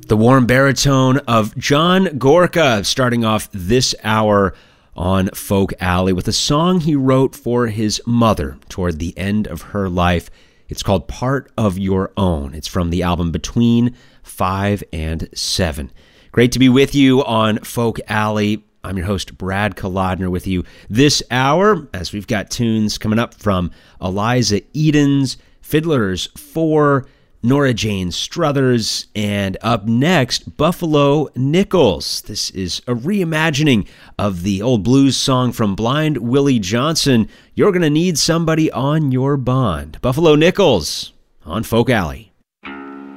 The warm baritone of John Gorka starting off this hour on Folk Alley with a song he wrote for his mother toward the end of her life. It's called Part of Your Own. It's from the album Between 5 and 7. Great to be with you on Folk Alley. I'm your host, Brad Kolodner, with you this hour as we've got tunes coming up from Eliza Edens, Fiddlers 4, Nora Jane Struthers, and up next, Buffalo Nichols. This is a reimagining of the old blues song from Blind Willie Johnson, You're Gonna Need Somebody on Your Bond. Buffalo Nichols on Folk Alley.